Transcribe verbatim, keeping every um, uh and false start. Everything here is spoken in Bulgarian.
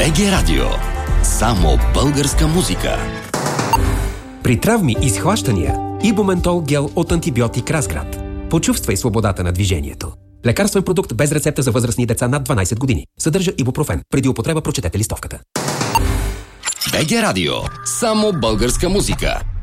БГ Радио. Само българска музика. При травми и схващания Ибументол гел от антибиотик Разград. Почувствай свободата на движението. Лекарствен продукт без рецепта за възрастни деца над дванайсет години. Съдържа ибупрофен. Преди употреба прочетете листовката. БГ Радио. Само българска музика.